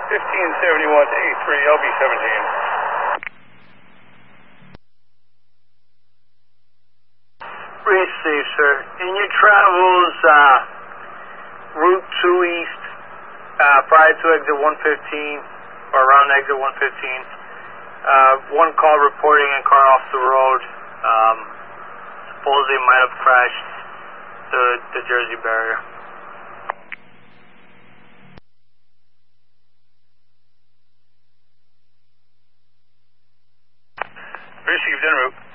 1571 to 83, LB17. Receive, sir. In your travels, Route 2 East, prior to exit 115, or around exit 115, one call reporting a car off the road. Supposedly might have crashed the Jersey barrier. Received en route.